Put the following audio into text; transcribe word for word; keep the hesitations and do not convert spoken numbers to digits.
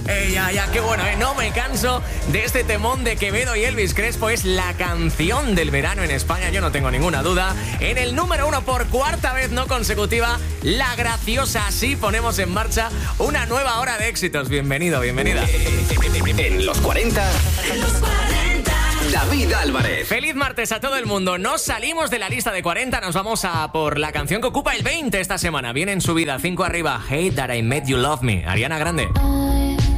Eh, ya, ya, qué bueno, ¿eh? No me canso de este temón de Quevedo y Elvis Crespo. Es la canción del verano en España, yo no tengo ninguna duda. En el número uno por cuarta vez no consecutiva, La Graciosa. Así ponemos en marcha una nueva hora de éxitos. Bienvenido, bienvenida. En los cuarenta, En los cuarenta. David Álvarez. Feliz martes a todo el mundo. Nos salimos de la lista de cuarenta, nos vamos a por la canción que ocupa el veinte esta semana. Viene en subida, cinco arriba, Hate That I Made You Love Me, Ariana Grande.